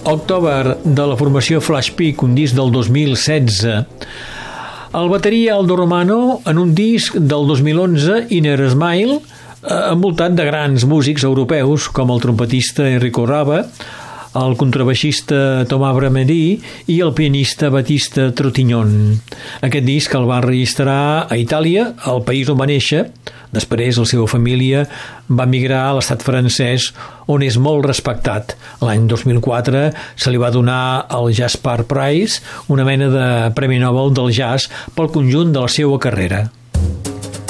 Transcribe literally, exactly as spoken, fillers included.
October de la formació Flash Peak, un disc del dos mil setze. El bateria Aldo Romano en un disc del dos mil onze, Inner Smile, envoltat de grans músics europeus com el trompetista Enrico Rava, el contrabaixista Thomas Bremedy i el pianista Battista Trottignon. Aquest disc el va enregistrar a Itàlia, el país on va néixer. Després la seva família va migrar a l'estat francès, on és molt respectat. L'any dos mil quatre se li va donar el Jaspar Prize, una mena de Premi Nobel del jazz pel conjunt de la seva carrera.